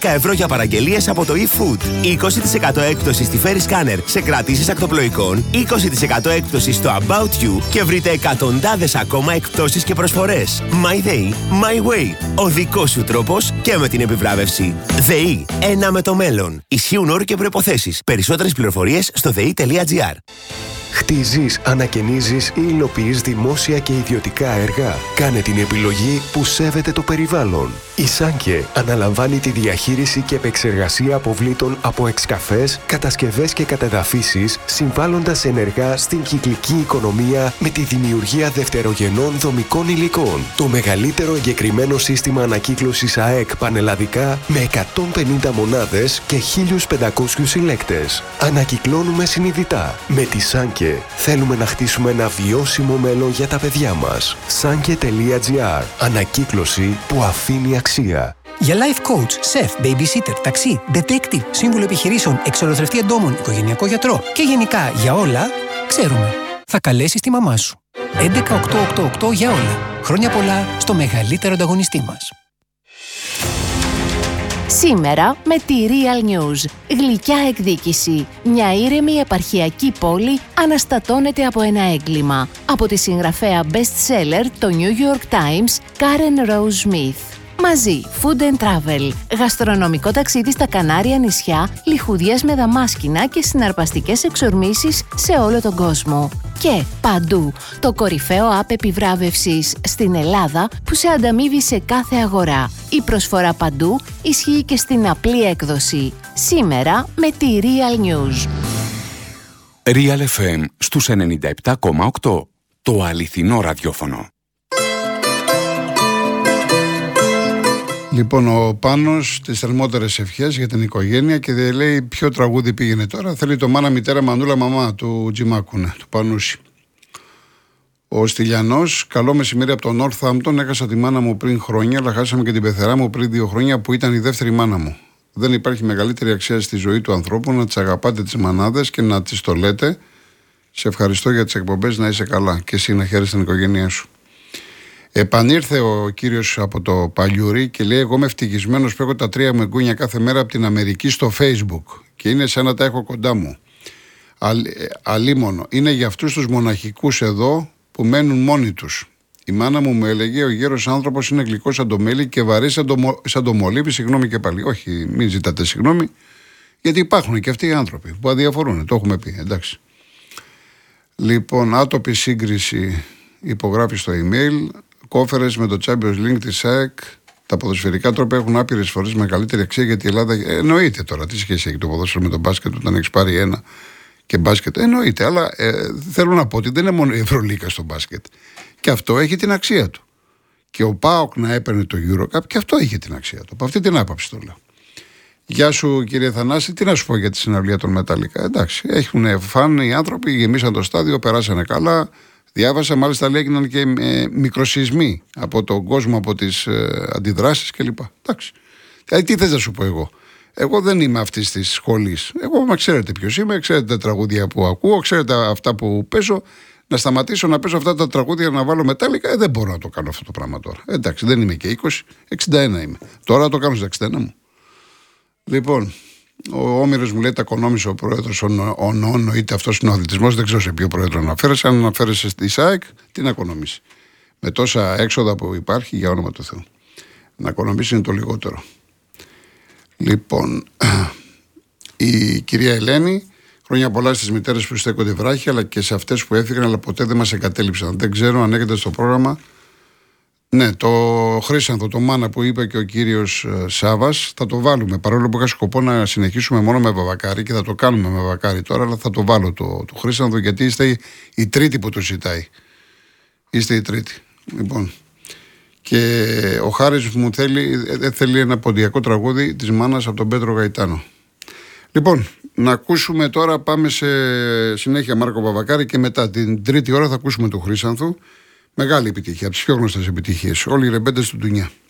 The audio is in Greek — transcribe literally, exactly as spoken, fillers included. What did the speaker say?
δέκα ευρώ για παραγγελίες από το eFood. είκοσι τοις εκατό έκπτωση στη Ferry Scanner σε κρατήσεις ακτοπλοϊκών, είκοσι τοις εκατό έκπτωση στο About You και βρείτε εκατοντάδες ακόμα εκπτώσεις και προσφορές. My Day, My Way. Ο δικός σου τρόπος και με την επιβράβευση. ΔΕΗ. Ένα με το μέλλον. Ισχύουν όροι και προϋποθέσεις. Περισσότερες πληροφορίες στο δεη.gr. Χτίζεις, ανακαινίζεις ή υλοποιείς δημόσια και ιδιωτικά έργα. Κάνε την επιλογή που σέβεται το περιβάλλον. Η Σάνκε αναλαμβάνει τη διαχείριση και επεξεργασία αποβλήτων από εξκαφές, κατασκευές και κατεδαφίσεις, συμβάλλοντας ενεργά στην κυκλική οικονομία με τη δημιουργία δευτερογενών δομικών υλικών. Το μεγαλύτερο εγκεκριμένο σύστημα ανακύκλωσης ΑΕΚ πανελλαδικά με εκατόν πενήντα μονάδες και χίλιους πεντακόσιους συλλέκτες. Ανακυκλώνουμε συνειδητά. Με τη Σάνκε θέλουμε να χτίσουμε ένα βιώσιμο μέλλον για τα παιδιά μας. Sanke.gr. Ανακύκλωση που αφήνει αξία. Για life coach, chef, babysitter, ταξί, detective, σύμβουλο επιχειρήσεων, εξολοθρευτή εντόμων, οικογενειακό γιατρό και γενικά για όλα, ξέρουμε. Θα καλέσεις τη μαμά σου. έντεκα οκτακόσια ογδόντα οκτώ για όλα. Χρόνια πολλά στο μεγαλύτερο ανταγωνιστή μας. Σήμερα με τη Real News. Γλυκιά εκδίκηση. Μια ήρεμη επαρχιακή πόλη αναστατώνεται από ένα έγκλημα. Από τη συγγραφέα best seller το New York Times, Karen Rose Smith. Μαζί, Food and Travel, γαστρονομικό ταξίδι στα Κανάρια νησιά, λιχουδιές με δαμάσκηνα και συναρπαστικές εξορμήσεις σε όλο τον κόσμο. Και παντού, το κορυφαίο app επιβράβευσης στην Ελλάδα που σε ανταμείβει σε κάθε αγορά. Η προσφορά παντού ισχύει και στην απλή έκδοση. Σήμερα με τη Real News. Real εφ εμ στους ενενήντα επτά κόμμα οκτώ. Το αληθινό ραδιόφωνο. Λοιπόν, ο Πάνος, τις θερμότερες ευχές για την οικογένεια και δεν λέει ποιο τραγούδι πήγαινε τώρα. Θέλει το μάνα, μητέρα, μανούλα, μαμά του Τζιμάκουνε, του Πανούση. Ο Στυλιανός, καλό μεσημέρι από τον Northampton. Έχασα τη μάνα μου πριν χρόνια, αλλά χάσαμε και την πεθερά μου πριν δύο χρόνια που ήταν η δεύτερη μάνα μου. Δεν υπάρχει μεγαλύτερη αξία στη ζωή του ανθρώπου να τις αγαπάτε τις μανάδες και να τις το λέτε. Σε ευχαριστώ για τις εκπομπές, να είσαι καλά και εσύ να χαίρεσαι την οικογένειά σου. Επανήρθε ο κύριος από το Παλιούρι και λέει: εγώ είμαι ευτυχισμένος που έχω τα τρία μου εγγόνια κάθε μέρα από την Αμερική στο Facebook και είναι σαν να τα έχω κοντά μου. Αλ, αλίμονο. Είναι για αυτούς τους μοναχικούς εδώ που μένουν μόνοι τους. Η μάνα μου μου έλεγε: ο γέρος άνθρωπος είναι γλυκός σαν το μέλι και βαρύ σαν το, σαν το μολύβι. Συγγνώμη και πάλι. Όχι, μην ζητάτε συγγνώμη, γιατί υπάρχουν και αυτοί οι άνθρωποι που αδιαφορούν. Το έχουμε πει, εντάξει. Λοιπόν, άτοπη σύγκριση υπογράφει στο email. Κόφερες με το Champions League της ΑΕΚ. Τα ποδοσφαιρικά τρόπια έχουν άπειρες φορές μεγαλύτερη αξία γιατί η Ελλάδα. Εννοείται τώρα, τι σχέση έχει το ποδόσφαιρο με το μπάσκετ όταν έχει πάρει ένα και μπάσκετ. Εννοείται, αλλά ε, θέλω να πω ότι δεν είναι μόνο η Ευρωλίκα στο μπάσκετ. Και αυτό έχει την αξία του. Και ο ΠΑΟΚ να έπαιρνε το EuroCup και αυτό είχε την αξία του. Από αυτή την άποψη το λέω. Γεια σου κύριε Θανάση, τι να σου πω για τη συναυλία των Μεταλλικά. Εντάξει, έχουν φαν οι άνθρωποι, γεμίσαν το στάδιο, περάσανε καλά. Διάβασα, μάλιστα λέει έγιναν και ε, μικροσεισμοί από τον κόσμο, από τις ε, αντιδράσεις κλπ. Εντάξει. Δηλαδή, τι θες να σου πω εγώ. Εγώ δεν είμαι αυτή τη σχολή. Εγώ μα ξέρετε ποιος είμαι, ξέρετε τα τραγούδια που ακούω, ξέρετε αυτά που παίζω. Να σταματήσω να παίζω αυτά τα τραγούδια να βάλω Μετάλλικα, ε, δεν μπορώ να το κάνω αυτό το πράγμα τώρα. Ε, εντάξει, δεν είμαι και είκοσι, εξήντα ένα είμαι. Τώρα το κάνω στα εξήντα ένα μου. Λοιπόν, ο Όμηρος μου λέει τα οικονόμησε ο πρόεδρος, ο Νόνο, είτε αυτός είναι ο αθλητισμός, δεν ξέρω σε ποιο πρόεδρο αναφέρεσαι. Αν αναφέρεσαι στη ΣΑΕΚ, τι να οικονομήσει. Με τόσα έξοδα που υπάρχει, για όνομα του Θεού. Να οικονομήσει είναι το λιγότερο. Λοιπόν, η κυρία Ελένη, χρόνια πολλά στις μητέρες που στέκονται βράχοι, αλλά και σε αυτές που έφυγαν, αλλά ποτέ δεν μας εγκατέλειψαν. Δεν ξέρω αν έχετε στο πρόγραμμα. Ναι, το Χρήσανθο, το μάνα που είπε και ο κύριος Σάβας, θα το βάλουμε. Παρόλο που είχα σκοπό να συνεχίσουμε μόνο με Βαβακάρη και θα το κάνουμε με Βαβακάρη τώρα, αλλά θα το βάλω το, το Χρήσανθο γιατί είστε η τρίτη που το ζητάει. Είστε η τρίτη. Λοιπόν. Και ο Χάρης μου θέλει, θέλει ένα ποντιακό τραγούδι της μάνας από τον Πέτρο Γαϊτάνο. Λοιπόν, να ακούσουμε τώρα, πάμε σε συνέχεια Μάρκο Βαβακάρη και μετά την τρίτη ώρα θα ακούσουμε του Χρήσανθου. Μεγάλη επιτυχία, από τις πιο γνωστές επιτυχίες. Όλοι οι ρεμπέντες του Ντουνιά.